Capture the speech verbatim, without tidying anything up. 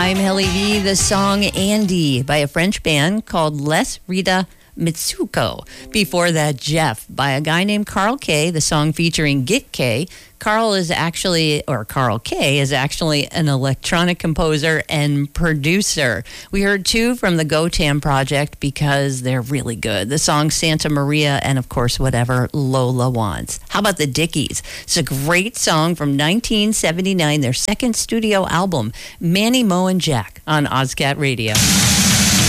I'm Helly V. The song Andy by a French band called Les Rita Mitsuko. Before that, Jeff by a guy named Carl K. The song featuring Git K. Carl is actually, or Carl K. is actually an electronic composer and producer. We heard two from the Gotam project because they're really good. The song Santa Maria and, of course, Whatever Lola Wants. How about the Dickies? It's a great song from nineteen seventy-nine, their second studio album, Manny, Mo, and Jack on OzCat Radio.